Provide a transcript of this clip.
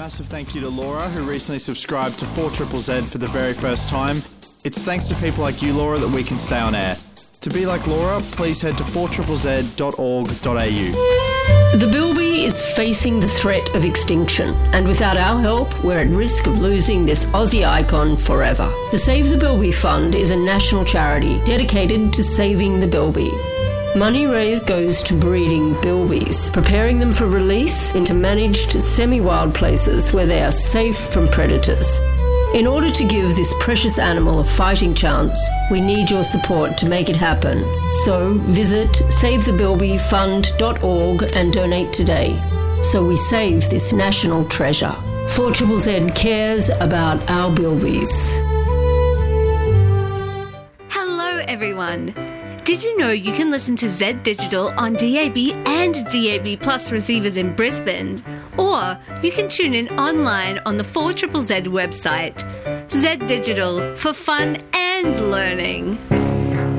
Massive thank you to Laura, who recently subscribed to 4ZZZ for the very first time. It's thanks to people like you, Laura, that we can stay on air. To be like Laura, please head to 4ZZZ.org.au. The bilby is facing the threat of extinction, and without our help, we're at risk of losing this Aussie icon forever. The Save the Bilby Fund is a national charity dedicated to saving the bilby. Money raised goes to breeding bilbies, preparing them for release into managed semi-wild places where they are safe from predators. In order to give this precious animal a fighting chance, we need your support to make it happen. So visit savethebilbyfund.org and donate today, so we save this national treasure. 4ZZZ cares about our bilbies. Hello everyone. Did you know you can listen to Z Digital on DAB and DAB Plus receivers in Brisbane? Or you can tune in online on the 4ZZZ website. Z Digital, for fun and learning.